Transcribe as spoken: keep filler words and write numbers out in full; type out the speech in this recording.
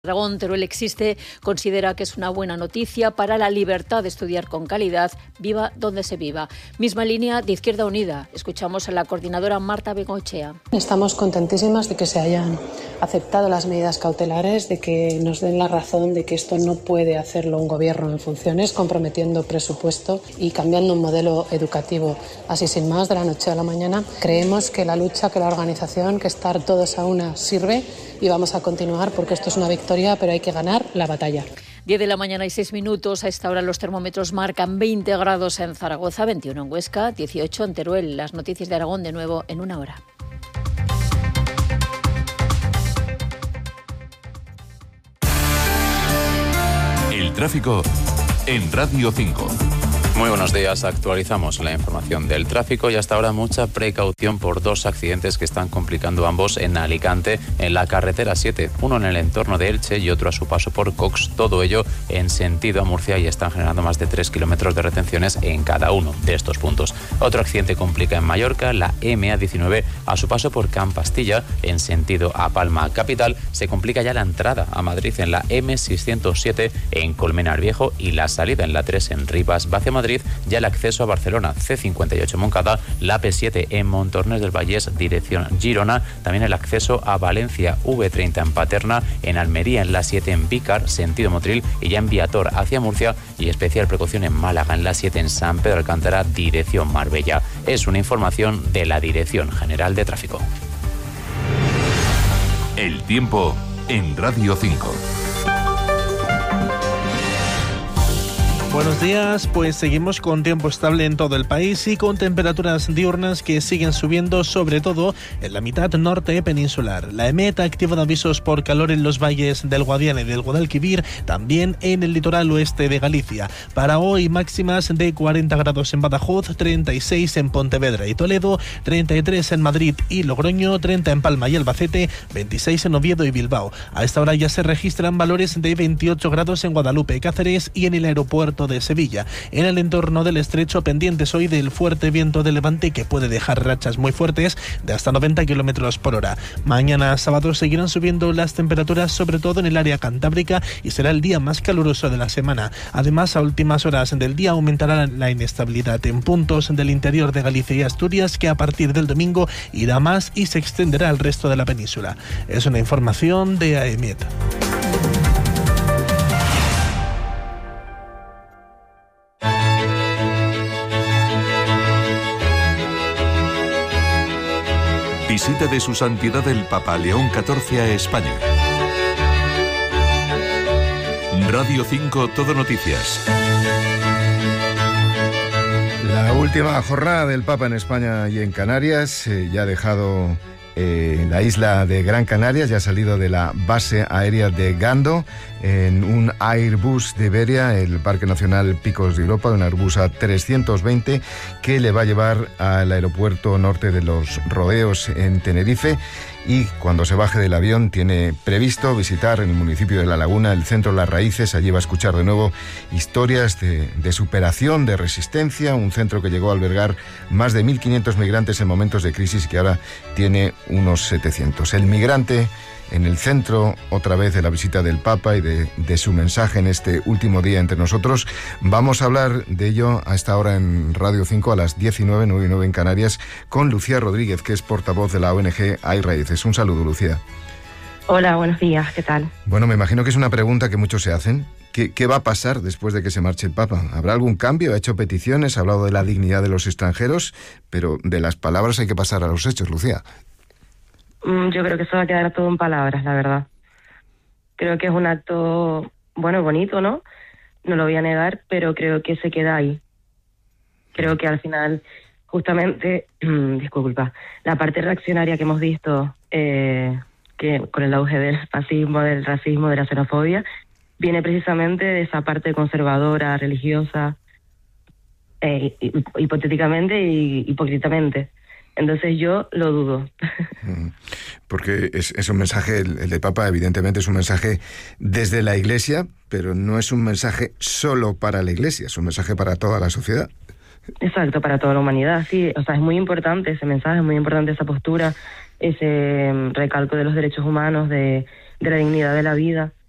Aragón, Teruel existe, considera que es una buena noticia para la libertad de estudiar con calidad, viva donde se viva. Misma línea de Izquierda Unida. Escuchamos a la coordinadora Marta Bengoechea. Estamos contentísimas de que se hayan aceptado las medidas cautelares, de que nos den la razón de que esto no puede hacerlo un gobierno en funciones, comprometiendo presupuesto y cambiando un modelo educativo. Así, sin más, de la noche a la mañana, creemos que la lucha, que la organización, que estar todos a una sirve y vamos a continuar porque esto es una victoria, pero hay que ganar la batalla. diez de la mañana y seis minutos. A esta hora los termómetros marcan veinte grados en Zaragoza, veintiuno en Huesca, dieciocho en Teruel. Las noticias de Aragón de nuevo en una hora. El tráfico en Radio cinco. Muy buenos días, actualizamos la información del tráfico y hasta ahora mucha precaución por dos accidentes que están complicando ambos en Alicante, en la carretera siete, uno en el entorno de Elche y otro a su paso por Cox, todo ello en sentido a Murcia y están generando más de tres kilómetros de retenciones en cada uno de estos puntos. Otro accidente complica en Mallorca, la eme a diecinueve a su paso por Campastilla en sentido a Palma capital, se complica ya la entrada a Madrid en la eme seiscientos siete en Colmenar Viejo y la salida en la tres en Rivas hacia Madrid, ya el acceso a Barcelona, ce cincuenta y ocho Moncada, la pe siete en Montornes del Vallés, dirección Girona, también el acceso a Valencia, ve treinta en Paterna, en Almería en la siete en Vícar, sentido Motril, y ya en Viator hacia Murcia, y especial precaución en Málaga en la siete en San Pedro Alcántara, dirección Marbella. Es una información de la Dirección General de Tráfico. El tiempo en Radio cinco. Buenos días, pues seguimos con tiempo estable en todo el país y con temperaturas diurnas que siguen subiendo, sobre todo en la mitad norte peninsular. La EMET ha activado avisos por calor en los valles del Guadiana y del Guadalquivir, también en el litoral oeste de Galicia. Para hoy máximas de cuarenta grados en Badajoz, treinta y seis en Pontevedra y Toledo, treinta y tres en Madrid y Logroño, treinta en Palma y Albacete, veintiséis en Oviedo y Bilbao. A esta hora ya se registran valores de veintiocho grados en Guadalupe, Cáceres y en el aeropuerto de Sevilla. En el entorno del estrecho, pendientes hoy del fuerte viento de levante que puede dejar rachas muy fuertes de hasta noventa kilómetros por hora. Mañana sábado seguirán subiendo las temperaturas, sobre todo en el área cantábrica, y será el día más caluroso de la semana. Además, a últimas horas del día aumentará la inestabilidad en puntos del interior de Galicia y Asturias, que a partir del domingo irá más y se extenderá al resto de la península. Es una información de AEMET. Visita de su santidad el Papa León catorce a España. Radio cinco, Todo Noticias. La última jornada del Papa en España y en Canarias eh, ya ha dejado eh, la isla de Gran Canaria, ya ha salido de la base aérea de Gando en un Airbus de Iberia, el Parque Nacional Picos de Europa, un Airbus A trescientos veinte que le va a llevar al aeropuerto norte de los Rodeos en Tenerife, y cuando se baje del avión tiene previsto visitar en el municipio de La Laguna el Centro Las Raíces. Allí va a escuchar de nuevo historias de, de superación, de resistencia, un centro que llegó a albergar más de mil quinientos migrantes en momentos de crisis y que ahora tiene unos setecientos. El migrante en el centro, otra vez, de la visita del Papa y de, de su mensaje en este último día entre nosotros. Vamos a hablar de ello a esta hora en Radio cinco, a las diecinueve, nueve y nueve en Canarias, con Lucía Rodríguez, que es portavoz de la O N G Hay Raíces. Un saludo, Lucía. Hola, buenos días, ¿qué tal? Bueno, me imagino que es una pregunta que muchos se hacen. ¿Qué, qué va a pasar después de que se marche el Papa? ¿Habrá algún cambio? Ha hecho peticiones, ha hablado de la dignidad de los extranjeros, pero de las palabras hay que pasar a los hechos, Lucía. Yo creo que eso va a quedar todo en palabras, la verdad. Creo que es un acto, bueno, bonito, ¿no? No lo voy a negar, pero creo que se queda ahí. Creo que al final, justamente, disculpa, la parte reaccionaria que hemos visto, eh, que con el auge del fascismo, del racismo, de la xenofobia, viene precisamente de esa parte conservadora, religiosa, eh, hipotéticamente y hipócritamente. Entonces yo lo dudo. Porque es, es un mensaje, el, el de Papa evidentemente es un mensaje desde la Iglesia, pero no es un mensaje solo para la Iglesia, es un mensaje para toda la sociedad. Exacto, para toda la humanidad, sí. O sea, es muy importante ese mensaje, es muy importante esa postura, ese recalco de los derechos humanos, de, de la dignidad de la vida.